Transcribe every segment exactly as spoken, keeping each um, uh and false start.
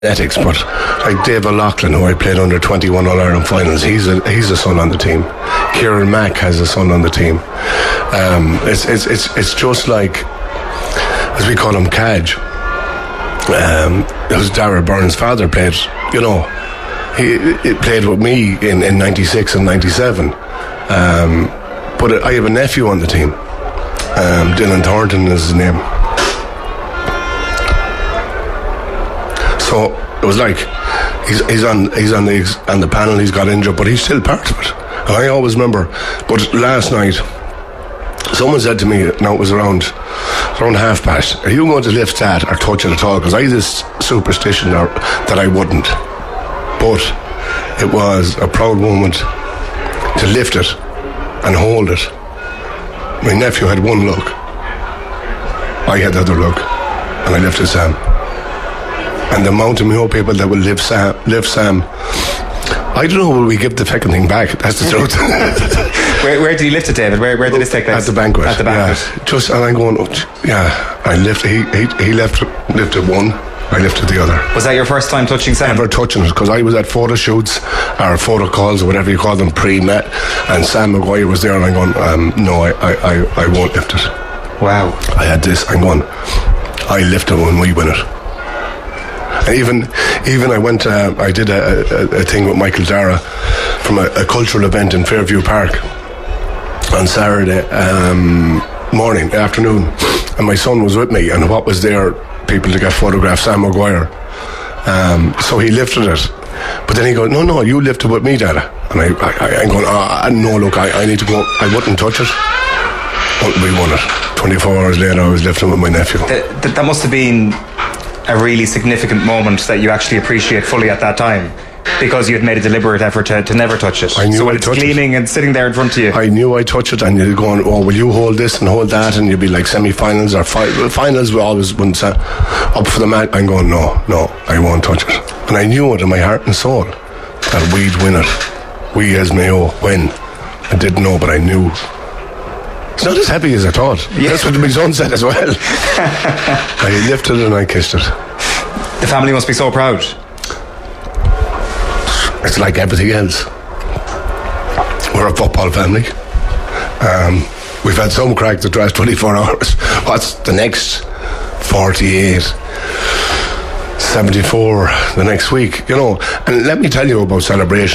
Ethics, but like Dave O'Loughlin, who I played under twenty-one All-Ireland finals, he's a he's a son on the team. Kieran Mack has a son on the team. Um, it's it's it's it's just like, as we call him, Cadge. Um, who's Darragh Byrne's father played. You know, he, he played with me in in ninety-six and ninety-seven. Um, but I have a nephew on the team. Um, Dylan Thornton is his name. So it was like he's he's on he's on the on the panel. He's got injured, but he's still part of it. And I always remember. But last night, someone said to me, now it was around around half past, are you going to lift that or touch it at all? Because I had this superstition that, that I wouldn't. But it was a proud moment to lift it and hold it. My nephew had one look. I had the other look, and I lifted Sam. And the amount of Mayo people that will live Sam, live Sam. I don't know, will we give the fucking thing back? That's the truth. where, where did you lift it, David? Where, where did this take place? At the banquet. At the banquet. Yeah. Just, and I'm going, oh, yeah. I lifted. He he he left lifted one. I lifted the other. Was that your first time touching Sam? Ever touching it, because I was at photo shoots or photo calls or whatever you call them pre-met, and Sam Maguire was there, and I'm going, um, no, I, I, I, I won't lift it. Wow. I had this. I'm going, I lift it when we win it. And even, even I went. Uh, I did a, a, a thing with Michael Dara from a, a cultural event in Fairview Park on Saturday um, morning, afternoon, and my son was with me. And what was there? People to get photographed. Sam Maguire. Um, so he lifted it, but then he goes, "No, no, you lifted with me, Dada." And I, I, I'm going, "Ah, oh, no, look, I, I need to go. I wouldn't touch it." But we won it. twenty-four hours later, I was lifting with my nephew. That, that, that must have been a really significant moment that you actually appreciate fully at that time, because you had made a deliberate effort to, to never touch it. I knew so when I'd it's touch gleaming it. and sitting there in front of you, I knew I'd touch it, and you'd go on, oh, will you hold this and hold that, and you'd be like semi-finals or fi- finals. We always wouldn't uh, up for the match. I'm going, no, no, I won't touch it. And I knew it in my heart and soul that we'd win it. We as Mayo win. I didn't know, but I knew. It's not as heavy as I thought. Yeah. That's what my son said as well. I lifted it and I kissed it. The family must be so proud. It's like everything else. We're a football family. Um, we've had some crack the last twenty-four hours. What's the next forty-eight, seventy-four the next week? You know, and let me tell you about celebration.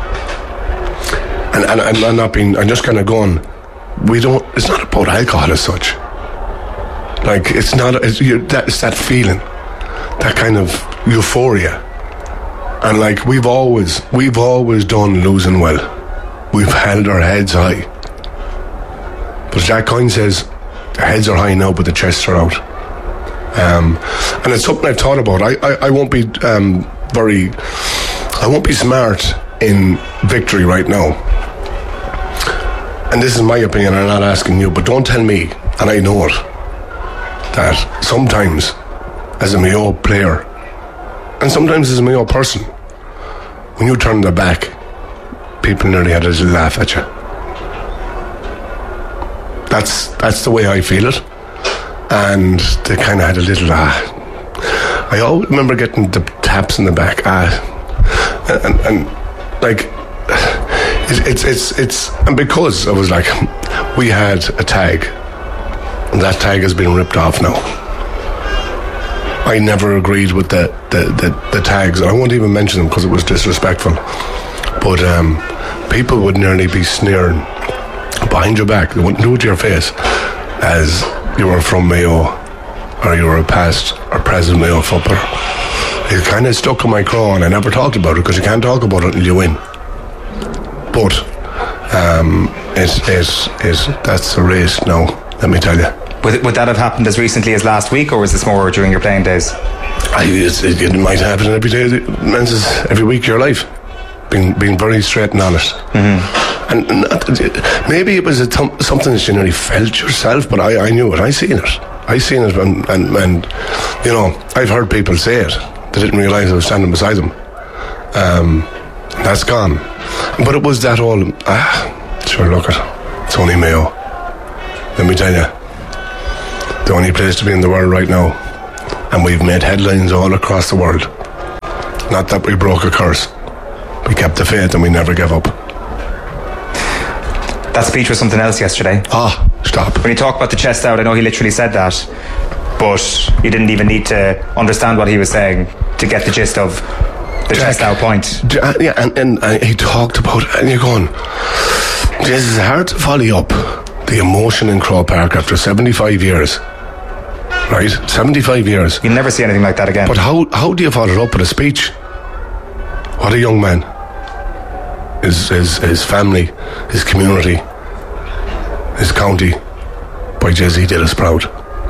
And, and, and I'm not being, I'm just kind of going, we don't, it's not about alcohol as such. Like, it's not, it's, you, that, it's that feeling, that kind of euphoria. And like, we've always, we've always done losing well. We've held our heads high. But Jack Coyne says, the heads are high now, but the chests are out. Um, and it's something I've thought about. I, I, I won't be um, very, I won't be smart in victory right now. And this is my opinion, I'm not asking you, but don't tell me, and I know it, that sometimes as a Mayo player, and sometimes as a Mayo person, when you turn their back, people nearly had a little laugh at you. That's that's the way I feel it. And they kind of had a little ah. I always remember getting the taps in the back, ah. And, and like, it, it's, it's, it's, and because I was like, we had a tag, and that tag has been ripped off now. I never agreed with the, the, the, the tags. I won't even mention them because it was disrespectful. But um, people would nearly be sneering behind your back. They wouldn't do it to your face as you were from Mayo or you were a past or present Mayo footballer. It kind of stuck in my craw, and I never talked about it because you can't talk about it until you win. But um, it, it, it, that's a race now, let me tell you. Would, would that have happened as recently as last week, or was this more during your playing days? I, it, it might happen every day, every week of your life. Being being very straight and honest. Mm-hmm. And, and not, maybe it was a th- something that you nearly felt yourself, but I, I knew it. I seen it. I seen it, and, and and you know, I've heard people say it. They didn't realise I was standing beside them. Um, that's gone. But it was that all. Ah, sure, look at it's only Mayo. Let me tell you, the only place to be in the world right now, and we've made headlines all across the world. Not that we broke a curse. We kept the faith and we never gave up. That speech was something else yesterday. Ah, stop. When you talk about the chest out, I know he literally said that, but you didn't even need to understand what he was saying to get the gist of the Jack, chest out point. J- yeah, and, and, and he talked about it, and you're going, this is hard to follow up the emotion in Croke Park after seventy-five years. Right? seventy-five years. You'll never see anything like that again. But how, how do you follow it up with a speech? What a young man. His, his, his family, his community, his county, by Jez, he did us proud.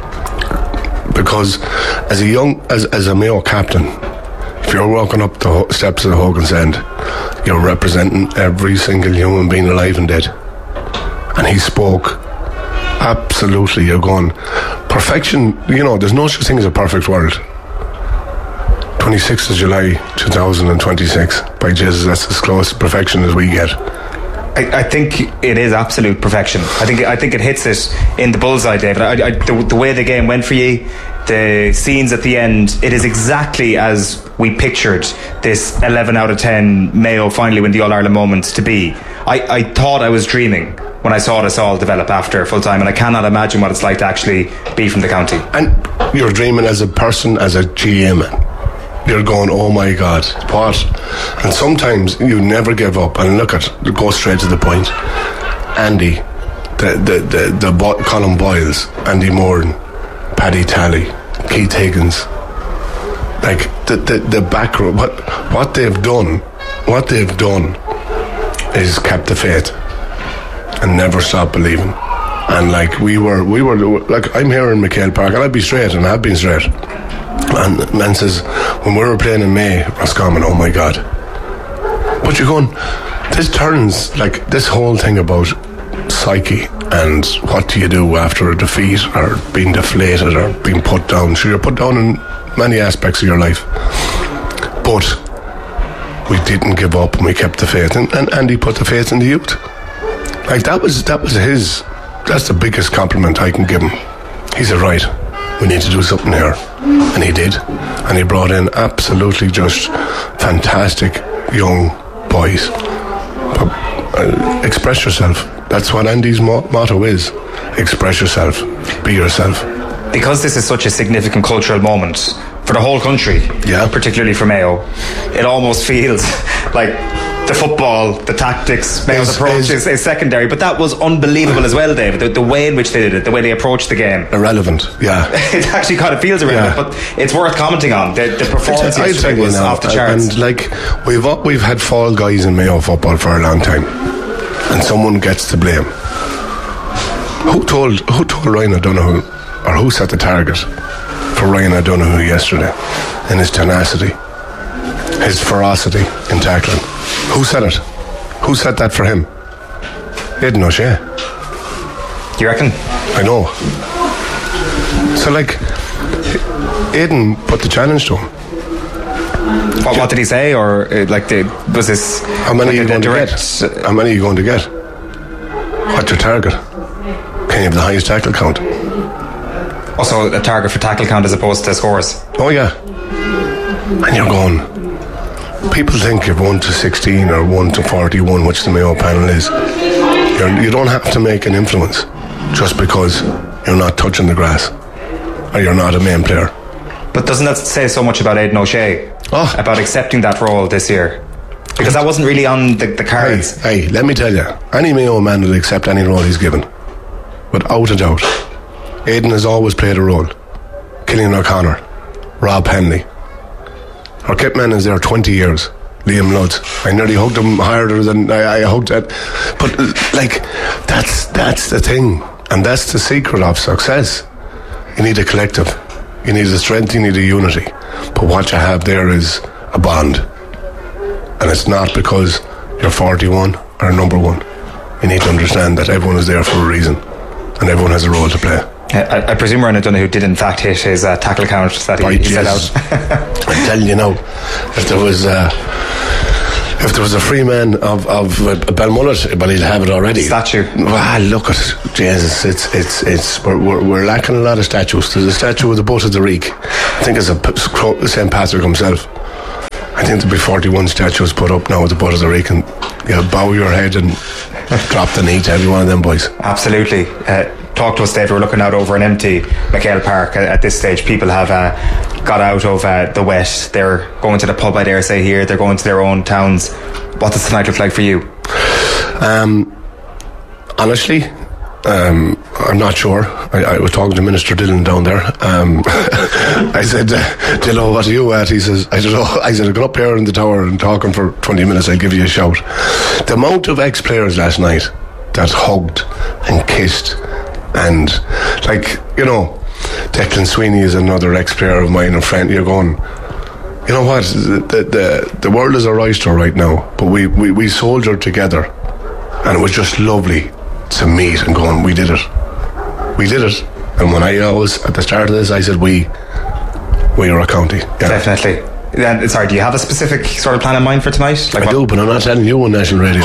Because as a young, as, as a Mayo captain, if you're walking up the ho- steps of the Hogan's End, you're representing every single human being alive and dead. And he spoke absolutely, you're going, perfection, you know, there's no such thing as a perfect world. twenty-sixth of July two thousand twenty-six, by Jesus, that's as close to perfection as we get. I, I think it is absolute perfection. I think I think it hits it in the bullseye, David. I, I, the, the way the game went for you, the scenes at the end, it is exactly as we pictured this eleven out of ten Mayo finally win the All-Ireland moments to be. I, I thought I was dreaming when I saw this all develop after full time, and I cannot imagine what it's like to actually be from the county. And you're dreaming as a person, as a G M man. You're going, oh my God, what? And sometimes you never give up. And look at, go straight to the point. Andy, the the the, the Bo- Colin Boyles, Andy Moran, Paddy Talley, Keith Higgins, like the the the back row. What what they've done, what they've done, is kept the faith and never stop believing. And like we were, we were like I'm here in McHale Park, and I'd be straight, and I've been straight. And man says, when we were playing in May, Roscommon, oh my God. But you're going, this turns, like, this whole thing about psyche and what do you do after a defeat or being deflated or being put down. Sure, you're put down in many aspects of your life. But we didn't give up and we kept the faith. And, and Andy put the faith in the youth. Like, that was, that was his, that's the biggest compliment I can give him. He said, right, we need to do something here. And he did. And he brought in absolutely just fantastic young boys. But, uh, express yourself. That's what Andy's mo- motto is. Express yourself. Be yourself. Because this is such a significant cultural moment for the whole country, yeah, particularly for Mayo, it almost feels like the football, the tactics, Mayo's is, approach is, is, is secondary, but that was unbelievable as well, David. The, the way in which they did it, the way they approached the game. Irrelevant, yeah. It actually kind of feels irrelevant, yeah. But it's worth commenting on. The, the performance I'll yesterday was now, off the charts. And like, we've we've had fall guys in Mayo football for a long time, and someone gets to blame. Who told who told Ryan O'Donoghue, or who set the target for Ryan O'Donoghue yesterday in his tenacity, his ferocity in tackling? Who said it? Who said that for him? Aidan O'Shea. You reckon? I know. So like, Aidan put the challenge to him. What, what did he say? Or uh, like, the, was this how many like are you going direct, to get? How many are you going to get? What's your target? Can you have the highest tackle count? Also a target for tackle count as opposed to scores. Oh yeah. And you're going, people think you're one to sixteen or one to forty-one, which the Mayo panel is. You're, you don't have to make an influence just because you're not touching the grass or you're not a main player. But doesn't that say so much about Aidan O'Shea? Oh. About accepting that role this year? Because that wasn't really on the, the cards. Hey, hey, let me tell you, any Mayo man will accept any role he's given, without a doubt. Aidan has always played a role. Killian O'Connor, Rob Henley. Our kit man is there twenty years. Liam Ludds. I nearly hugged him harder than I, I hugged it. But like, that's that's the thing, and that's the secret of success. You need a collective. You need a strength. You need a unity. But what you have there is a bond, and it's not because you're forty-one or number one. You need to understand that everyone is there for a reason, and everyone has a role to play. I, I presume Ryan O'Donoghue did in fact hit his uh, tackle count that he, he set out. I'm telling you now, if there was uh, if there was a free man of, of uh, Belmullet, well, he'll have it already. Statue. Ah, look at it. Jesus, it's it's it's we're, we're, we're lacking a lot of statues. There's a statue of the boat of the Reek. I think it's a Saint Patrick himself, I think there'll be forty-one statues put up now at the Butt of the Reek, and you bow your head and drop the knee to every one of them boys. Absolutely. Uh, talk to us, Dave. We're looking out over an empty McHale Park at, at this stage. People have uh, got out of uh, the wet. They're going to the pub, I dare say here. They're going to their own towns. What does tonight look like for you? Um, honestly, um, I'm not sure. I, I was talking to Minister Dillon down there. Um, I said, uh, Dillo, what are you at? He says, I don't know. I said, I got up here in the tower and talking for twenty minutes. I'll give you a shout. The amount of ex-players last night that hugged and kissed, and like, you know, Declan Sweeney is another ex-player of mine, a friend. You're going, you know what, the the, the world is our oyster right now, but we, we, we soldiered together, and it was just lovely to meet and going, we did it. We did it. And when I was at the start of this, I said, we we are a county. Yeah. Definitely. Yeah, sorry, do you have a specific sort of plan in mind for tonight? Like I what? do, but I'm not telling you on national radio.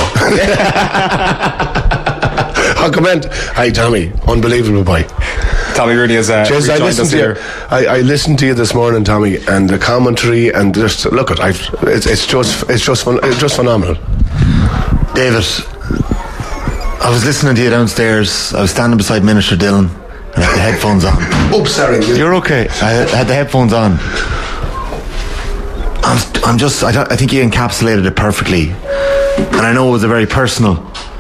I'll comment. Hi, Tommy. Unbelievable boy. Tommy Rooney has uh, Jez, I listened to you. I, I listened to you this morning, Tommy, and the commentary, and just look at I've, it's, it's just it's just it's just phenomenal. David, I was listening to you downstairs. I was standing beside Minister Dillon, and I had the headphones on. Oh, sorry. You're okay. I had the headphones on. I'm, I'm just. I, don't, I think you encapsulated it perfectly, and I know it was a very personal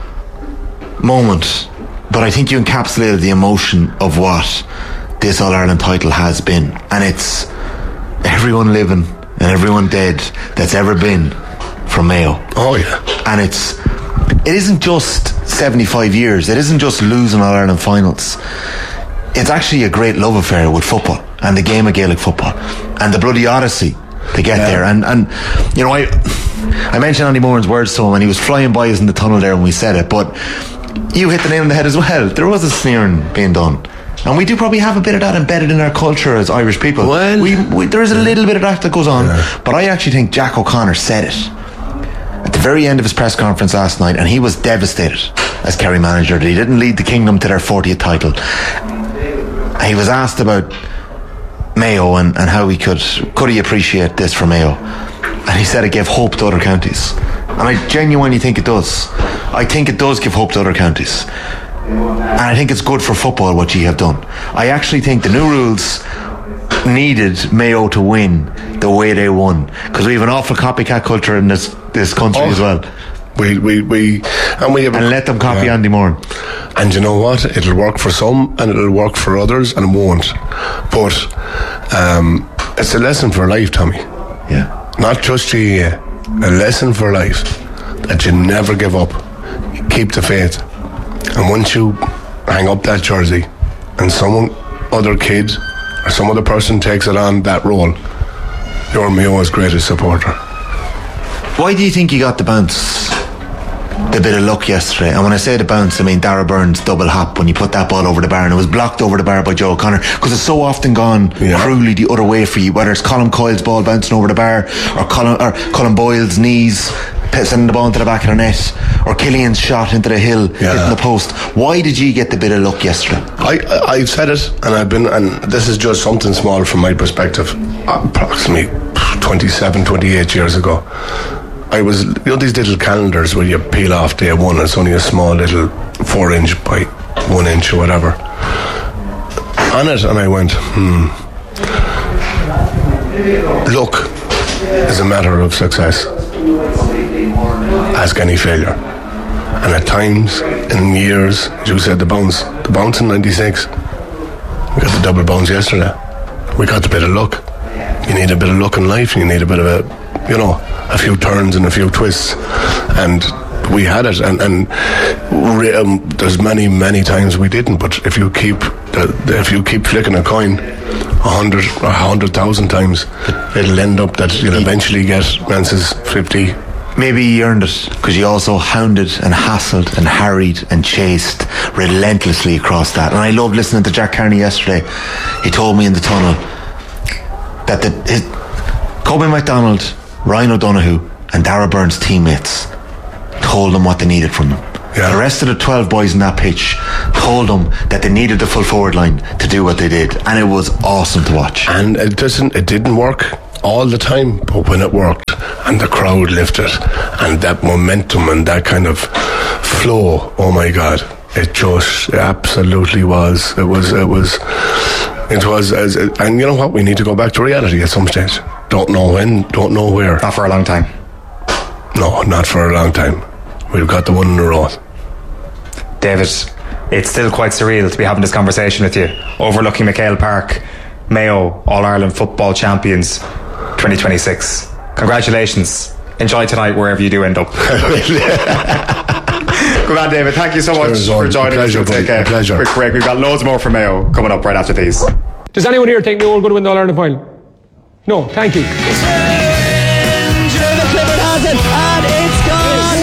moment, but I think you encapsulated the emotion of what this All-Ireland title has been, and it's everyone living and everyone dead that's ever been from Mayo. Oh yeah. And it's it isn't just seventy-five years. It isn't just losing All-Ireland finals. It's actually a great love affair with football and the game of Gaelic football and the bloody odyssey to get yeah. there. And and you know, I I mentioned Andy Moran's words to him, and he was flying by us in the tunnel there when we said it, but you hit the nail on the head as well. There was a sneering being done, and we do probably have a bit of that embedded in our culture as Irish people. Well, we, we there is a little bit of that that goes on, yeah. But I actually think Jack O'Connor said it at the very end of his press conference last night, and he was devastated as Kerry manager that he didn't lead the Kingdom to their fortieth title. And he was asked about Mayo and, and how he could could he appreciate this for Mayo, and he said it gave hope to other counties, and I genuinely think it does. I think it does give hope to other counties, and I think it's good for football what you have done. I actually think the new rules needed Mayo to win the way they won, because we have an awful copycat culture in this this country oh, as well. We we we and we have and a, let them copy yeah. Andy Moran. And you know what? It'll work for some, and it'll work for others, and it won't. But um, it's a lesson for life, Tommy. Yeah. Not just you, a lesson for life that you never give up. Keep the faith, and once you hang up that jersey and some other kid or some other person takes it on that role, you're Mayo's greatest supporter. Why do you think you got the bounce, the bit of luck yesterday? And when I say the bounce, I mean Dara Burns' double hop when you put that ball over the bar, and it was blocked over the bar by Joe O'Connor, because it's so often gone yeah. cruelly the other way for you, whether it's Colin Coyle's ball bouncing over the bar, or Colin, or Colin Boyle's knees sending the ball into the back of the net, or Killian's shot into the hill yeah. hitting the post. Why did you get the bit of luck yesterday? I, I, I've said it, and I've been, and this is just something small from my perspective. Approximately twenty-seven, twenty-eight years ago, I was, you know, these little calendars where you peel off day one, it's only a small little four inch by one inch or whatever on it, and I went, hmm, luck is a matter of success. Ask any failure. And at times, in years, as you said, the bounce, the bounce in ninety-six, we got the double bounce yesterday. We got a bit of luck. You need a bit of luck in life, and you need a bit of a, you know, a few turns and a few twists, and we had it. And, and um, there's many, many times we didn't. But if you keep, the, the, if you keep flicking a coin a hundred, a hundred thousand times, it'll end up that you'll eventually get Rance's fifty. Maybe he earned it because you also hounded and hassled and harried and chased relentlessly across that. And I loved listening to Jack Carney yesterday. He told me in the tunnel that the his, Kobe MacDonald, Ryan O'Donoghue and Dara Burns' teammates told them what they needed from them. Yeah. The rest of the twelve boys in that pitch told them that they needed the full forward line to do what they did, and it was awesome to watch. And it doesn't, it didn't work all the time, but when it worked, and the crowd lifted, and that momentum and that kind of flow, oh my God, it just absolutely was. It was, it was, it was, as, and you know what, we need to go back to reality at some stage. Don't know when, don't know where. Not for a long time. No, not for a long time. We've got the one in a row. David, it's still quite surreal to be having this conversation with you, overlooking McHale Park, Mayo, All-Ireland football champions twenty twenty-six. Congratulations. Enjoy tonight wherever you do end up. Good man, David. Thank you so much Cheers, for joining pleasure, us. We'll take a pleasure. quick break. We've got loads more from Mayo coming up right after these. Does anyone here think Mayo will go to win the All-Ireland final? No, thank you. The Clifford has it, and it's gone!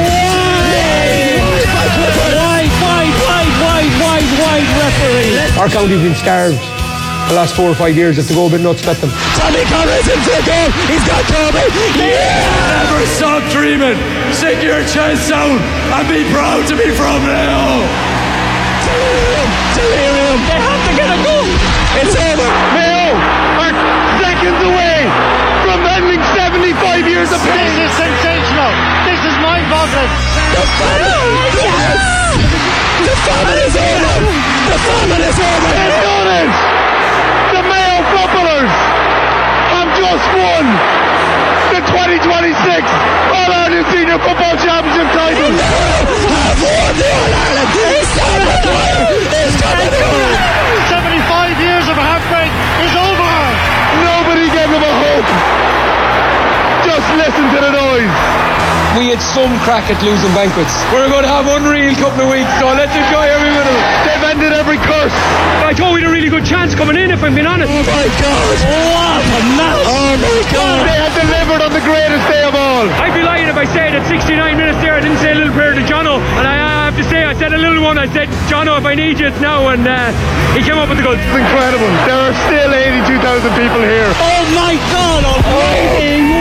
Wide, wide, wide, wide, wide, wide referee. Our county's been starved the last four or five years. If to go a bit nuts, let them. Tommy Connor's into the goal. He's got Kobe. Yeah! Never stop dreaming. Stick your chest out and be proud to be from Mayo. Delirium, delirium. They have to get a goal. It's over. Mayo are seconds away from ending seventy-five years of pain. This is sensational. This is mind-boggling. The famine, yes! The famine is over. The famine is over. They've done it. The Mayo footballers have just won the twenty twenty-six All-Ireland Senior Football Championship title. Have won the All-Ireland. He's done it. He's done it. seventy-five years of heartbreak is over. Nobody gave them a hope. Just listen to the noise. We had some crack at losing banquets. We're going to have unreal couple of weeks, so let's enjoy every minute. They've ended every curse. I thought we had a really good chance coming in, if I'm being honest. Oh my God! What a match! Oh my God! They had delivered on the greatest day of all. I'd be lying if I said at sixty-nine minutes there I didn't say a little prayer to Jono, and I have to say I said a little one. I said, Jono, if I need you, it's now, and uh, he came up with the goods. It's incredible. There are still eighty-two thousand people here. Oh my God! Almighty!